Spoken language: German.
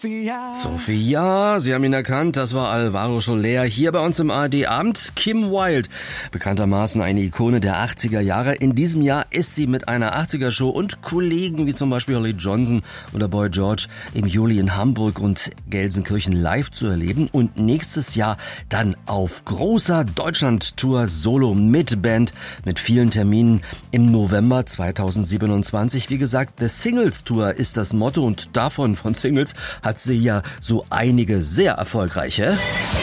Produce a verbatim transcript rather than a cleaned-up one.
Sophia, Sie haben ihn erkannt, das war Alvaro Soler hier bei uns im A R D-Abend. Kim Wilde, bekanntermaßen eine Ikone der achtziger Jahre. In diesem Jahr ist sie mit einer achtziger-Show und Kollegen wie zum Beispiel Holly Johnson oder Boy George im Juli in Hamburg und Gelsenkirchen live zu erleben. Und nächstes Jahr dann auf großer Deutschland-Tour solo mit Band, mit vielen Terminen im November zweitausendsiebenundzwanzig. Wie gesagt, The Singles Tour ist das Motto und davon von Singles hat sie ja so einige sehr erfolgreiche.